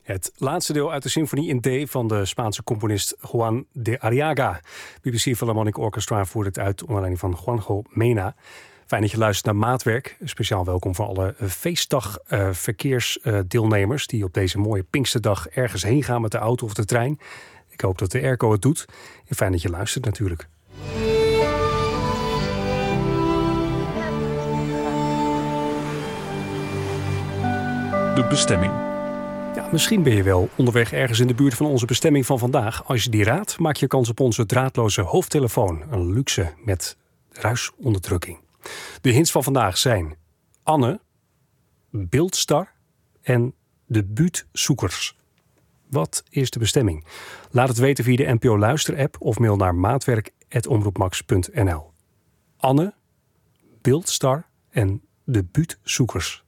Het laatste deel uit de symfonie in D van de Spaanse componist Juan de Arriaga. BBC Philharmonic Orchestra voert het uit onder leiding van Juanjo Mena. Fijn dat je luistert naar Maatwerk. Speciaal welkom voor alle feestdag verkeersdeelnemers die op deze mooie Pinksterdag ergens heen gaan met de auto of de trein. Ik hoop dat de airco het doet. En fijn dat je luistert natuurlijk. De bestemming. Ja, misschien ben je wel onderweg ergens in de buurt van onze bestemming van vandaag. Als je die raadt, maak je kans op onze draadloze hoofdtelefoon. Een luxe met ruisonderdrukking. De hints van vandaag zijn Anne, Beeldstar en de buurtzoekers. Wat is de bestemming? Laat het weten via de NPO Luister-app of mail naar maatwerk@omroepmax.nl. Anne, Beeldstar en de buurtzoekers.